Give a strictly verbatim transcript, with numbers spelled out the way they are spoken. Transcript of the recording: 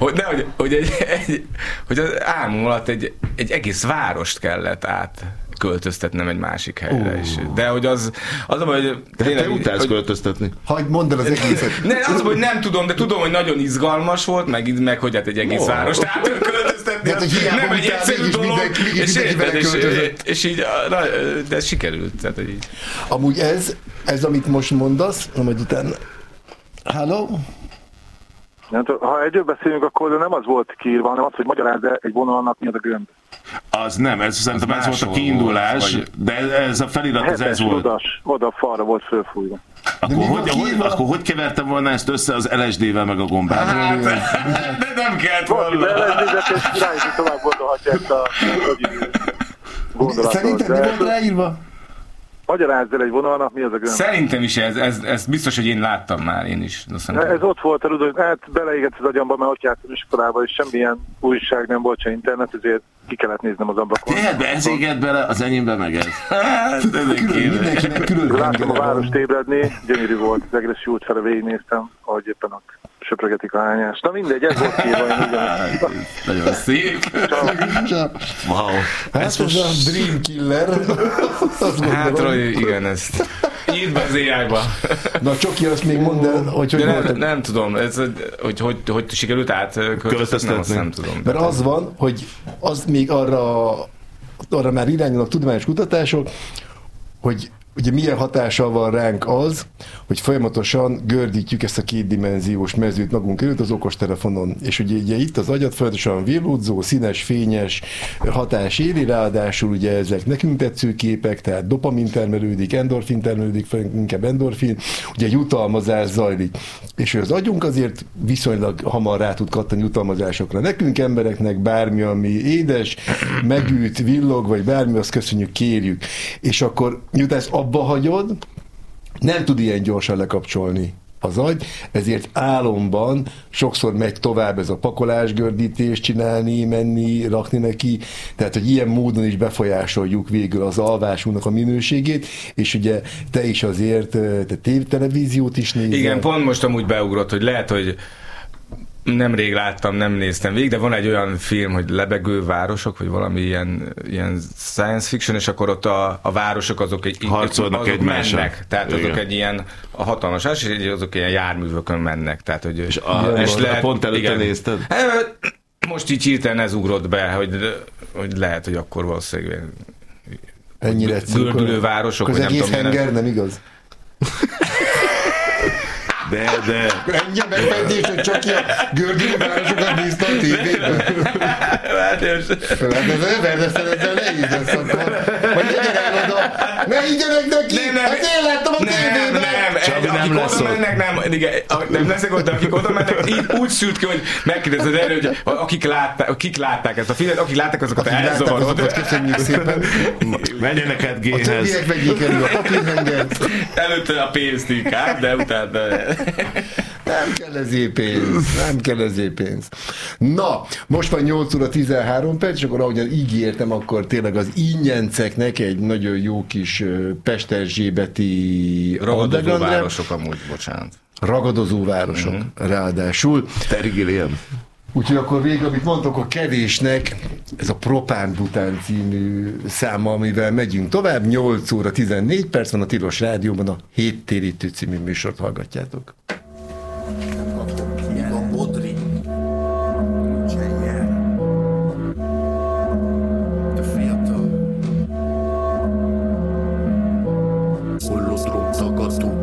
hogy, ne, hogy, hogy, egy, egy, hogy az álmom alatt egy, egy egész várost kellett át költöztetnem egy másik helyre uh. is. De hogy az, az a baj, hogy... De tényleg, te utálsz hogy, költöztetni. Hagyd mondd el az egészet. Ne, az a baj, hogy nem tudom, de tudom, hogy nagyon izgalmas volt, meg, meg hogy hát egy egész oh. várost át költöztetni. De, nem egy egyszerű dolog. És, és, és így, na, de ez sikerült. Tehát, hogy így. Amúgy ez, ez, amit most mondasz, majd utána... Hello? Ha egyről beszélünk, akkor nem az volt kiírva, hanem az, hogy magyarázd egy vonalnak mi az a gömb. Az nem, ez szerintem ez volt a kiindulás, volt, de ez a felirat az ez volt. Oda, oda falra volt fölfújva. Akkor hogy, hogy, akkor hogy kevertem volna ezt össze az el es dé-vel meg a gombával? Hát, de nem kellett volna. Valaki el es dé-vel és rájuk tovább gondolhatja ezt a gondolatot. Szerintem mi volt ráírva? Magyarázz el egy vonalnak, mi az a gömb? Szerintem is ez, ez, ez biztos, hogy én láttam már, én is. Ez ott volt, hogy hát beleégett az agyamba, mert ott jártam iskolába, és semmilyen újság nem volt, se internet, ezért ki kellett néznem az ablakon. Tényleg, de ez égett bele, az enyémbe meg ez. Hát, mindenkinek külön. Láttam a várost ébredni, gyönyörű volt, az Egressy út fele végignéztem, ahogy éppen ott söprögetik a hányást. Na mindegy, ez volt kíván, ugyanaz. Nagyon szép. Wow. Ez most a Dream Killer. Hát, Roy, igen, ezt írd be az á i-ba. Na, Csoki, azt még mondd el, hogy hogy nem, nem, nem tudom, ez, hogy, hogy hogy sikerült átköltöztetni, azt nem tudom. Mert az van, hogy az még arra, arra már irányulnak tudományos kutatások, hogy ugye milyen hatással van ránk az, hogy folyamatosan gördítjük ezt a kétdimenziós mezőt magunk előtt az okostelefonon. És ugye, ugye itt az agyat folyamatosan villódzó, színes, fényes hatás éri, ráadásul ugye ezek nekünk tetsző képek, tehát dopamin termelődik, endorfin termelődik, inkább endorfin, ugye jutalmazás zajlik. És az agyunk azért viszonylag hamar rá tud kattani jutalmazásokra. Nekünk embereknek bármi, ami édes, megüt, villog, vagy bármi, azt köszönjük, kérjük. És akkor miután ezt abba hagyod, nem tud ilyen gyorsan lekapcsolni az agy, ezért álomban sokszor megy tovább ez a pakolásgördítés, csinálni, menni, rakni neki, tehát, hogy ilyen módon is befolyásoljuk végül az alvásunknak a minőségét, és ugye te is azért, te tévtelevíziót is nézel. Igen, pont most amúgy beugrott, hogy lehet, hogy nemrég láttam, nem néztem végig, de van egy olyan film, hogy Lebegő városok, vagy valami ilyen, ilyen science fiction, és akkor ott a, a városok azok, egy, harcolnak azok egymással. mennek. Tehát igen. Azok egy ilyen a hatalmas, és azok ilyen járművökön mennek. Tehát, hogy, és a, és lehet, pont előtte igen. nézted? Most így hirtelen ez ugrott be, hogy, hogy lehet, hogy akkor valószínűleg ennyire gördülő városok, az vagy egész nem tudom. henger, nem igaz? De, de... Ennyi a megfejtés, hogy csak ilyen gördülő városokat nézte a tévében. Hát ez ezzel ne ígyesz akkor. Vagy legyen el oda. Ne ígyenek neki! Hát én láttam a tévében! Nem, nem, akik oda mennek, nem, igen, nem leszek ott, de akik oda mennek, így úgy szült ki, hogy megkérdezed erről, hogy akik látták, akik látták ezt a filmet, akik látták azokat elzavarod. Köszönjük szépen. Menjenek át G-hez. A többiek vegyék el a papírhengert. Előtte a pénzt inkább, de utána... Nem kell ezért pénz, nem kell ezért pénz. Na, most van nyolc óra tizenhárom perc, és akkor ahogyan ígértem, akkor tényleg az ingyenceknek egy nagyon jó kis pesterzsébeti ragadozó városok amúgy, bocsánat. Ragadozó városok, mm-hmm. ráadásul. Terry Gilliam. Úgyhogy akkor végül, amit mondtok, a kevésnek, ez a Propán-bután című száma, amivel megyünk tovább, nyolc óra tizennégy perc van a Tilos Rádióban, a Héttérítő című műsort hallgatjátok. Holotrón tagadó